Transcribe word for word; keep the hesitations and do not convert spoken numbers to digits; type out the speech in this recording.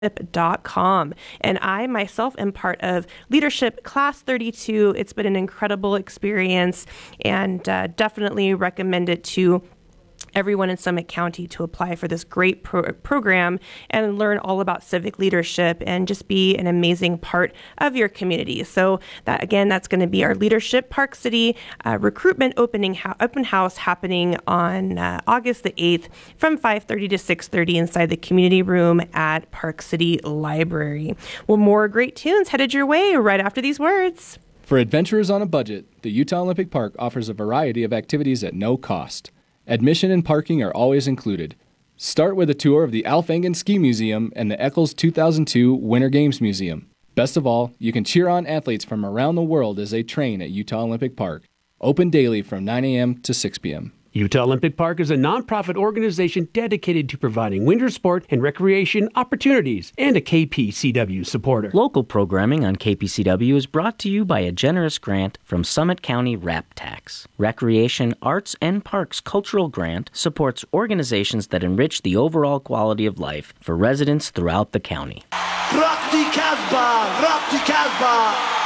dot com. And I myself am part of Leadership Class thirty-two. It's been an incredible experience, and uh, definitely recommend it to everyone in Summit County to apply for this great pro- program and learn all about civic leadership and just be an amazing part of your community. So that again, that's going to be our Leadership Park City uh, recruitment opening ho- open house happening on uh, August the eighth from five thirty to six thirty inside the community room at Park City Library. Well, more great tunes headed your way right after these words. For adventurers on a budget, the Utah Olympic Park offers a variety of activities at no cost. Admission and parking are always included. Start with a tour of the Alf Engen Ski Museum and the Eccles two thousand two Winter Games Museum. Best of all, you can cheer on athletes from around the world as they train at Utah Olympic Park. Open daily from nine a.m. to six p.m. Utah Olympic Park is a nonprofit organization dedicated to providing winter sport and recreation opportunities and a K P C W supporter. Local programming on K P C W is brought to you by a generous grant from Summit County RAP Tax. Recreation, Arts, and Parks Cultural Grant supports organizations that enrich the overall quality of life for residents throughout the county. Rock the Casbah! Rock the Casbah!